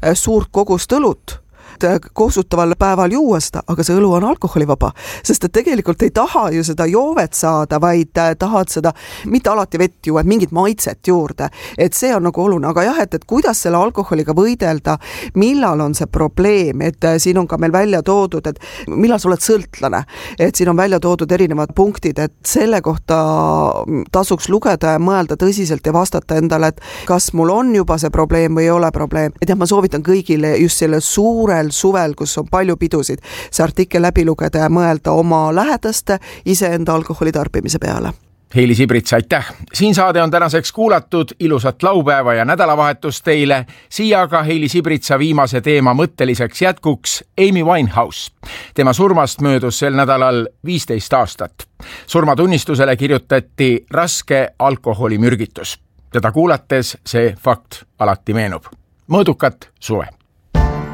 suurt kogust õlut koosutaval päeval juua seda, aga see õlu on alkoholivaba, sest et tegelikult ei taha ju seda joovet saada, vaid tahad seda, mitte alati vett juua, mingit maitset juurde, et see on nagu oluline, aga jah, et kuidas selle alkoholiga võidelda, millal on see probleem, et siin on ka meil välja toodud, et millal sa oled sõltlane, et siin on välja toodud erinevad punktid, et selle kohta tasuks lugeda ja mõelda tõsiselt ja vastata endale, et kas mul on juba see probleem või ei ole probleem, et jah, ma soovitan kõigile just selle suurel suvel, kus on palju pidusid, see artikkel läbi lugeda ja mõelda oma lähedaste iseenda alkoholi tarbimise peale. Heili Sibrits, aitäh! Siin saade on tänaseks kuulatud, ilusat laupäeva ja nädalavahetust teile, siia aga Heili Sibritsa viimase teema mõtteliseks jätkuks Amy Winehouse. Tema surmast möödus sel nädalal 15 aastat. Surmatunnistusele kirjutati raske alkoholimürgitus. Teda kuulates see fakt alati meenub. Mõõdukat suve!